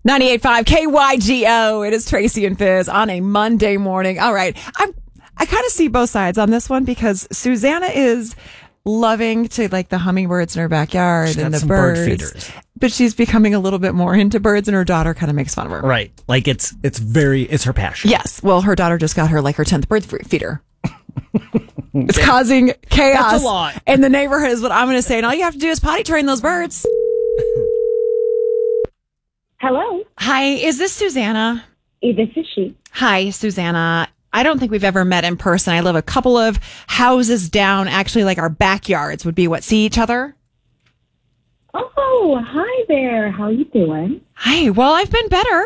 98.5 KYGO. It is Tracy and Fizz on a Monday morning. All right. I kind of see both sides on this one because Susanna is loving to like the hummingbirds in her backyard and the birds. Bird feeders. But she's becoming a little bit more into birds, and her daughter kind of makes fun of her. Right. Like it's her passion. Yes. Well, her daughter just got her 10th bird feeder. It's causing chaos. That's a lot. In the neighborhood is what I'm going to say. And all you have to do is potty train those birds. Hello. Hi, is this Susanna? This is she. Hi, Susanna. I don't think we've ever met in person. I live a couple of houses down. Actually, like our backyards would be what see each other. Oh, hi there. How you doing? Hi. Well, I've been better.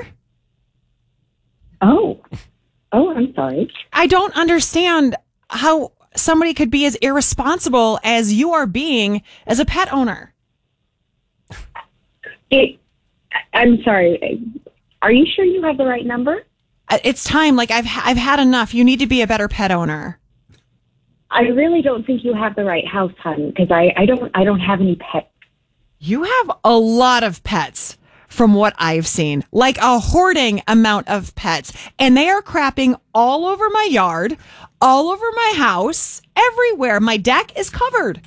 Oh, I'm sorry. I don't understand how somebody could be as irresponsible as you are being as a pet owner. I'm sorry. Are you sure you have the right number? It's time. Like I've had enough. You need to be a better pet owner. I really don't think you have the right house, honey, because I don't have any pets. You have a lot of pets from what I've seen, like a hoarding amount of pets, and they are crapping all over my yard, all over my house, everywhere. My deck is covered.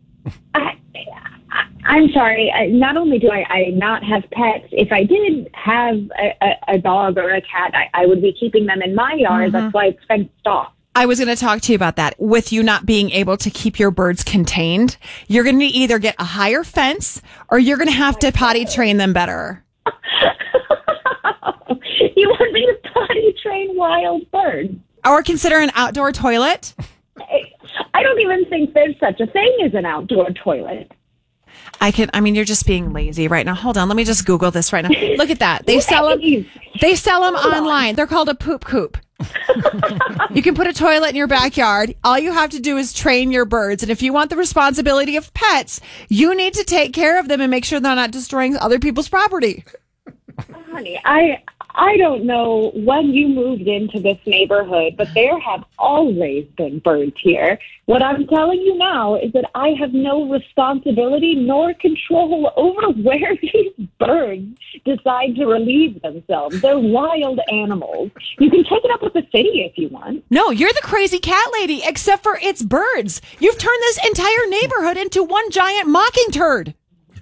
I'm sorry. Not only do I not have pets, if I did have a dog or a cat, I would be keeping them in my yard. That's why it's fenced off. I was going to talk to you about that. With you not being able to keep your birds contained, you're going to either get a higher fence or you're going to have to potty train them better. You want me to potty train wild birds? Or consider an outdoor toilet? I don't even think there's such a thing as an outdoor toilet. You're just being lazy right now. Hold on. Let me just Google this right now. Look at that. They sell them online. They're called a poop coop. You can put a toilet in your backyard. All you have to do is train your birds. And if you want the responsibility of pets, you need to take care of them and make sure they're not destroying other people's property. Honey, I don't know when you moved into this neighborhood, but there have always been birds here. What I'm telling you now is that I have no responsibility nor control over where these birds decide to relieve themselves. They're wild animals. You can take it up with the city if you want. No, you're the crazy cat lady, except for it's birds. You've turned this entire neighborhood into one giant mocking turd.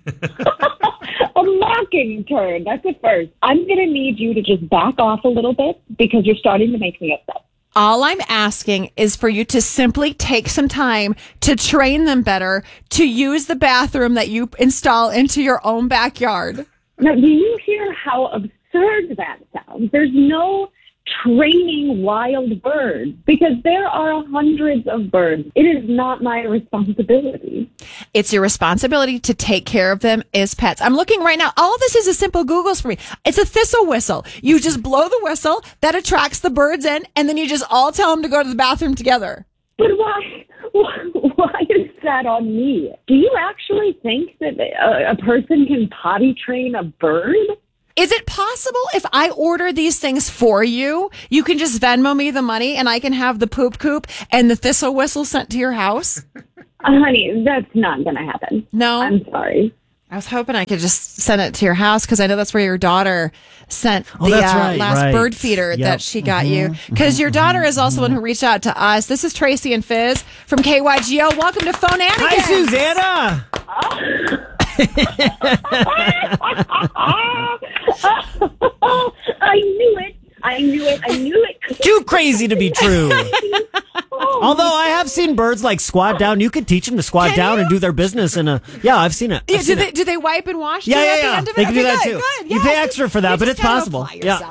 A mocking turd. That's a first. I'm going to need you to just back off a little bit because you're starting to make me upset. All I'm asking is for you to simply take some time to train them better, to use the bathroom that you install into your own backyard. Now, do you hear how absurd that sounds? There's no training wild birds because there are hundreds of birds. It is not my responsibility. It's your responsibility to take care of them as pets. I'm looking right now. All of this is a simple Googles for me. It's a thistle whistle. You just blow the whistle that attracts the birds in, and then you just all tell them to go to the bathroom together. But why is that on me? Do you actually think that a person can potty train a bird? Is it possible if I order these things for you, you can just Venmo me the money and I can have the poop coop and the thistle whistle sent to your house? Honey, that's not going to happen. No? I'm sorry. I was hoping I could just send it to your house because I know that's where your daughter sent the last bird feeder that she got you. Because your daughter is also one who reached out to us. This is Tracy and Fizz from KYGO. Welcome to Phonanigans. Hi, Susanna. I knew it. Too crazy to be true. Although I have seen birds like squat down. You could teach them to squat down and do their business I've seen it. Do they wipe and wash? Yeah. At the end of it? They can do that too. Good. You pay extra for that, but it's possible.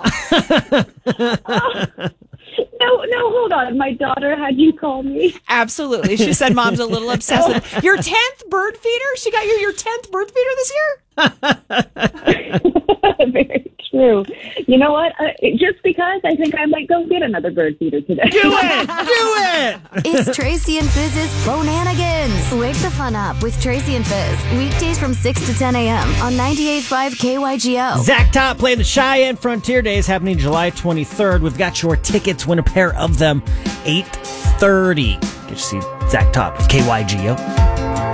No, hold on. My daughter had you call me. Absolutely. She said mom's a little obsessive. Your 10th bird feeder? She got you your 10th bird feeder this year? Very true. You know what? Just because I think I might go get another bird feeder today. Do it! It's Tracy and Fizz's Phonanigans. Wake the fun up with Tracy and Fizz. Weekdays from 6 to 10 a.m. on 98.5 KYGO. Zach Top playing the Cheyenne Frontier Days happening July 23rd. We've got your tickets. Win a pair of them. 8:30. Get to see Zach Top with KYGO.